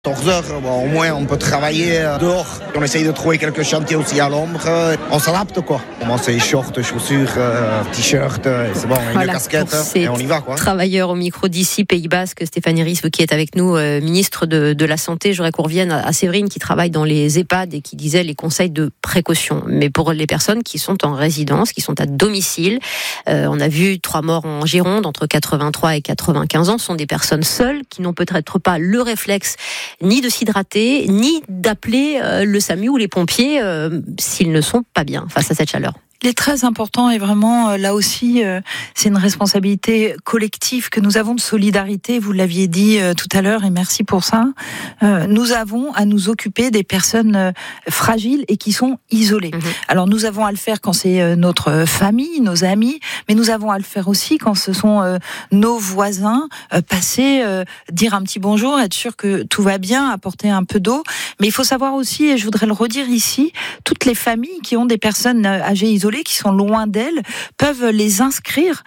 14 heures, au moins on peut travailler dehors. On essaye de trouver quelques chantiers aussi à l'ombre. On s'adapte quoi. Moi c'est shorts, chaussures, t-shirt, c'est bon, une casquette et on y va quoi. Travailleurs au micro d'ici, Pays Basque, Stéphanie Ries, qui est avec nous, ministre de la Santé. Je voudrais qu'on revienne à Séverine qui travaille dans les EHPAD et qui disait les conseils de précaution. Mais pour les personnes qui sont en résidence, qui sont à domicile, on a vu 3 morts en Gironde entre 83 et 95 ans. Ce sont des personnes seules qui n'ont peut-être pas le réflexe ni de s'hydrater, ni d'appeler le SAMU ou les pompiers s'ils ne sont pas bien face à cette chaleur. Il est très important et vraiment là aussi c'est une responsabilité collective que nous avons de solidarité, vous l'aviez dit tout à l'heure et merci pour ça. Nous avons à nous occuper des personnes fragiles et qui sont isolées. Alors nous avons à le faire quand c'est notre famille, nos amis, mais nous avons à le faire aussi quand ce sont nos voisins, passer, dire un petit bonjour, être sûr que tout va bien, apporter un peu d'eau. Mais il faut savoir aussi, et je voudrais le redire ici, toutes les familles qui ont des personnes âgées isolées qui sont loin d'elles, peuvent les inscrire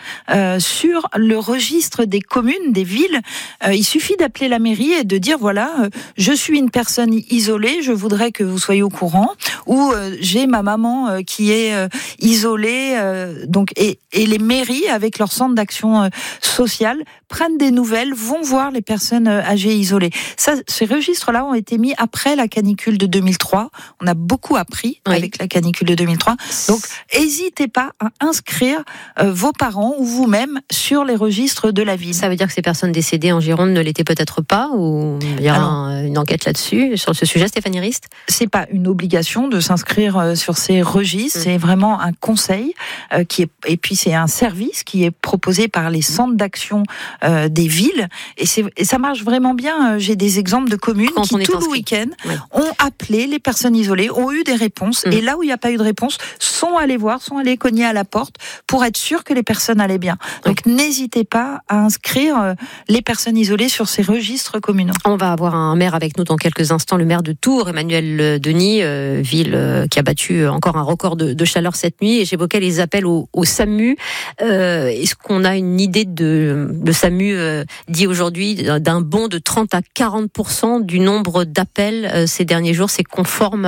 sur le registre des communes, des villes. Il suffit d'appeler la mairie et de dire voilà, je suis une personne isolée, je voudrais que vous soyez au courant, ou j'ai ma maman qui est isolée. Donc, et les mairies, avec leur centre d'action sociale, prennent des nouvelles, vont voir les personnes âgées isolées. Ça, ces registres-là ont été mis après la canicule de 2003. On a beaucoup appris avec la canicule de 2003. Donc, n'hésitez pas à inscrire vos parents ou vous-même sur les registres de la ville. Ça veut dire que ces personnes décédées en Gironde ne l'étaient peut-être pas, ou il y aura une enquête là-dessus, sur ce sujet, Stéphanie Ries ? C'est pas une obligation de s'inscrire sur ces registres, c'est vraiment un conseil et puis c'est un service qui est proposé par les centres d'action des villes et ça marche vraiment bien. J'ai des exemples de communes qui tout le week-end ont appelé les personnes isolées, ont eu des réponses et là où il n'y a pas eu de réponse, sont allés cogner à la porte pour être sûr que les personnes allaient bien. Donc n'hésitez pas à inscrire les personnes isolées sur ces registres communaux. On va avoir un maire avec nous dans quelques instants, le maire de Tours, Emmanuel Denis, ville qui a battu encore un record de chaleur cette nuit. Et j'évoquais les appels au SAMU. Est-ce qu'on a une idée le SAMU dit aujourd'hui d'un bond de 30 à 40% du nombre d'appels ces derniers jours? C'est conforme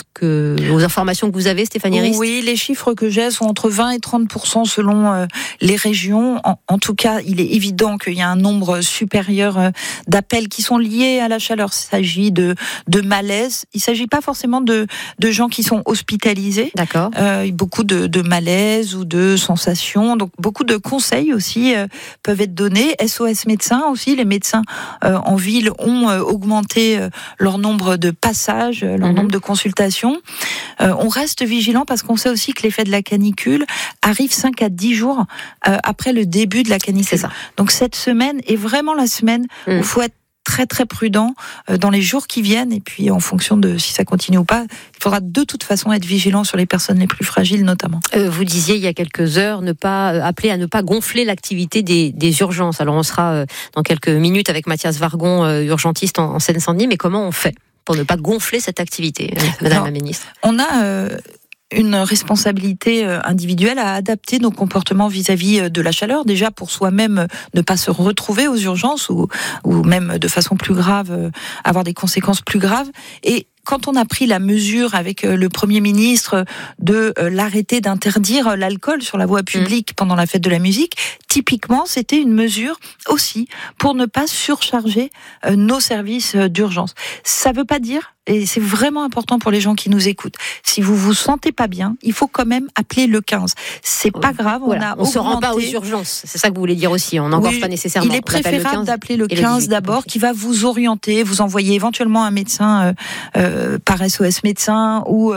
aux informations que vous avez, Stéphanie Ries? Oui, les chiffres que j'ai sont entre 20 et 30% selon les régions. En tout cas, il est évident qu'il y a un nombre supérieur d'appels qui sont liés à la chaleur. Il s'agit de malaise. Il ne s'agit pas forcément de gens qui sont hospitalisés. D'accord. Beaucoup de malaise ou de sensations. Donc, beaucoup de conseils aussi peuvent être donnés. SOS médecins aussi. Les médecins en ville ont augmenté leur nombre de passages, leur nombre de consultations. On reste vigilant parce qu'on sait aussi que l'effet de la canicule arrive 5 à 10 jours après le début de la canicule. C'est ça. Donc cette semaine est vraiment la semaine où il faut être très très prudent dans les jours qui viennent et puis en fonction de si ça continue ou pas, il faudra de toute façon être vigilant sur les personnes les plus fragiles notamment. Vous disiez il y a quelques heures appeler à ne pas gonfler l'activité des urgences. Alors on sera dans quelques minutes avec Mathias Vargon, urgentiste en Seine-Saint-Denis, mais comment on fait pour ne pas gonfler cette activité, Madame la Ministre? On a une responsabilité individuelle à adapter nos comportements vis-à-vis de la chaleur, déjà pour soi-même ne pas se retrouver aux urgences ou même de façon plus grave, avoir des conséquences plus graves. Et quand on a pris la mesure avec le Premier ministre de l'arrêter d'interdire l'alcool sur la voie publique pendant la fête de la musique, typiquement, c'était une mesure aussi pour ne pas surcharger nos services d'urgence. Ça veut pas dire, et c'est vraiment important pour les gens qui nous écoutent, si vous vous sentez pas bien, il faut quand même appeler le 15. C'est pas grave, on se rend pas aux urgences. C'est ça que vous voulez dire aussi, on n'engorge pas nécessairement. Il est préférable d'appeler le 15 d'abord, qui va vous orienter, vous envoyer éventuellement un médecin par SOS médecin ou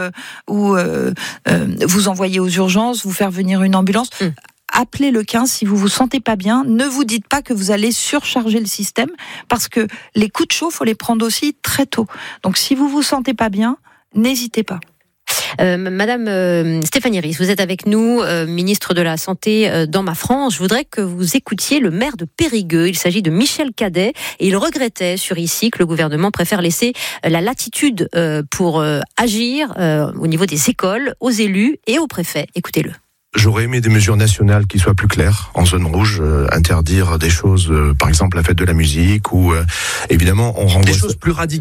vous envoyer aux urgences, vous faire venir une ambulance. Appelez le 15 si vous vous sentez pas bien. Ne vous dites pas que vous allez surcharger le système parce que les coups de chaud, faut les prendre aussi très tôt. Donc si vous vous sentez pas bien, n'hésitez pas. Madame Stéphanie Ries, vous êtes avec nous, ministre de la Santé dans ma France. Je voudrais que vous écoutiez le maire de Périgueux. Il s'agit de Michel Cadet et il regrettait sur ici que le gouvernement préfère laisser la latitude pour agir au niveau des écoles, aux élus et aux préfets. Écoutez-le. J'aurais aimé des mesures nationales qui soient plus claires. En zone rouge, interdire des choses, par exemple la fête de la musique, ou évidemment on renvoie des choses plus radicales.